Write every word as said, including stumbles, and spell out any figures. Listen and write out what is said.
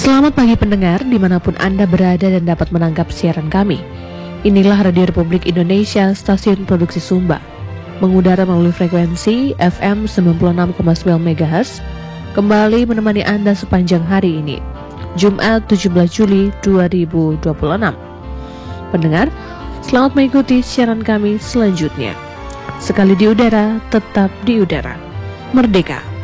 Selamat pagi pendengar dimanapun Anda berada dan dapat menangkap siaran kami. Inilah Radio Republik Indonesia, stasiun produksi Sumba, mengudara melalui frekuensi F M sembilan puluh enam koma sembilan megahertz, kembali menemani Anda sepanjang hari ini, Jumat tujuh belas Juli dua ribu dua puluh enam. Pendengar, selamat mengikuti siaran kami selanjutnya. Sekali di udara, tetap di udara. Merdeka!